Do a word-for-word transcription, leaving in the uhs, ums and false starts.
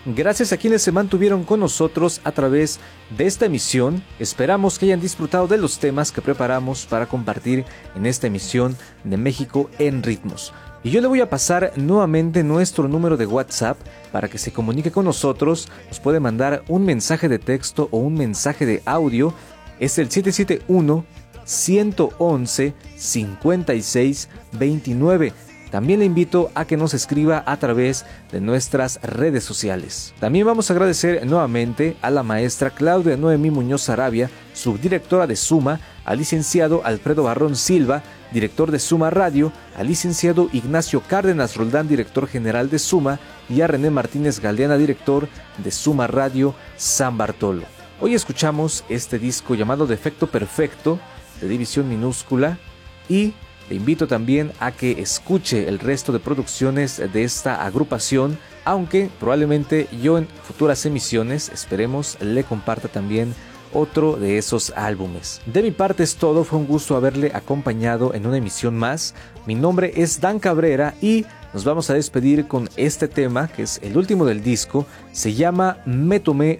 Gracias a quienes se mantuvieron con nosotros a través de esta emisión. Esperamos que hayan disfrutado de los temas que preparamos para compartir en esta emisión de México en Ritmos. Y yo le voy a pasar nuevamente nuestro número de WhatsApp para que se comunique con nosotros. Nos puede mandar un mensaje de texto o un mensaje de audio. Es el siete siete uno, uno uno uno, cinco seis dos nueve. También le invito a que nos escriba a través de nuestras redes sociales. También vamos a agradecer nuevamente a la maestra Claudia Noemí Muñoz Sarabia, subdirectora de Suma, al licenciado Alfredo Barrón Silva, director de Suma Radio, al licenciado Ignacio Cárdenas Roldán, director general de Suma, y a René Martínez Galeana, director de Suma Radio San Bartolo. Hoy escuchamos este disco llamado Defecto Perfecto, de División Minúscula, y le invito también a que escuche el resto de producciones de esta agrupación, aunque probablemente yo en futuras emisiones, esperemos, le comparta también otro de esos álbumes. De mi parte es todo, fue un gusto haberle acompañado en una emisión más. Mi nombre es Dan Cabrera y nos vamos a despedir con este tema, que es el último del disco, se llama Me Tomé